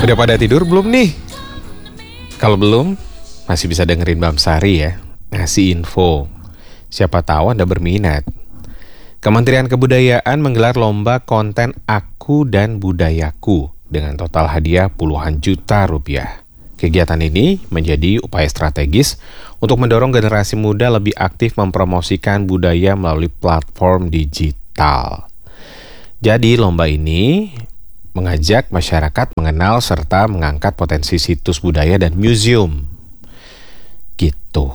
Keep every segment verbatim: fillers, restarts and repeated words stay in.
Udah pada tidur belum nih? Kalau belum, masih bisa dengerin Bam Sari ya, ngasih info. Siapa tahu Anda berminat. Kementerian Kebudayaan menggelar lomba konten Aku dan Budayaku dengan total hadiah puluhan juta rupiah. Kegiatan ini menjadi upaya strategis untuk mendorong generasi muda lebih aktif mempromosikan budaya melalui platform digital. Jadi lomba ini mengajak masyarakat mengenal serta mengangkat potensi situs budaya dan museum. Gitu.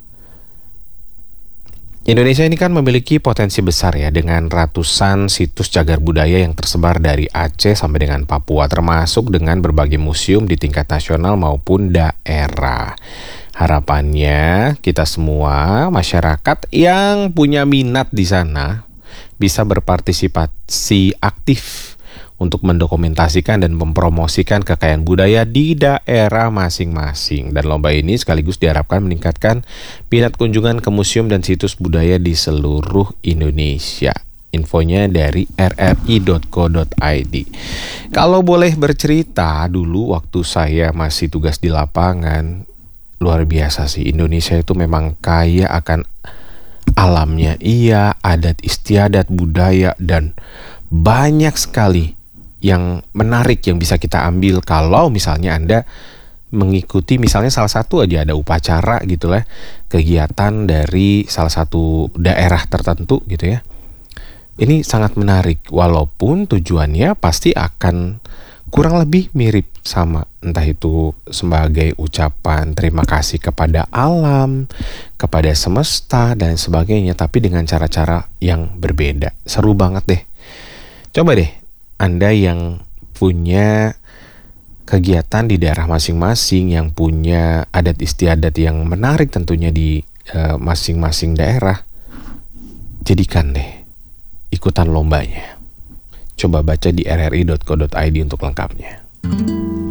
Indonesia ini kan memiliki potensi besar ya, dengan ratusan situs cagar budaya yang tersebar dari Aceh sampai dengan Papua, termasuk dengan berbagai museum di tingkat nasional maupun daerah. Harapannya kita semua masyarakat yang punya minat di sana bisa berpartisipasi aktif untuk mendokumentasikan dan mempromosikan kekayaan budaya di daerah masing-masing. Dan lomba ini sekaligus diharapkan meningkatkan minat kunjungan ke museum dan situs budaya di seluruh Indonesia. Infonya dari r r i dot co dot i d. Kalau boleh bercerita, dulu waktu saya masih tugas di lapangan, luar biasa sih. Indonesia itu memang kaya akan alamnya, iya, adat istiadat, budaya, dan banyak sekali yang menarik yang bisa kita ambil kalau misalnya Anda mengikuti misalnya salah satu aja ada upacara gitu lah, kegiatan dari salah satu daerah tertentu gitu ya. Ini sangat menarik walaupun tujuannya pasti akan kurang lebih mirip sama, entah itu sebagai ucapan terima kasih kepada alam, kepada semesta dan sebagainya, tapi dengan cara-cara yang berbeda. Seru banget deh. Coba deh Anda yang punya kegiatan di daerah masing-masing, yang punya adat istiadat yang menarik tentunya di uh, masing-masing daerah, jadikan deh ikutan lombanya. Coba baca di r r i dot co dot i d untuk lengkapnya.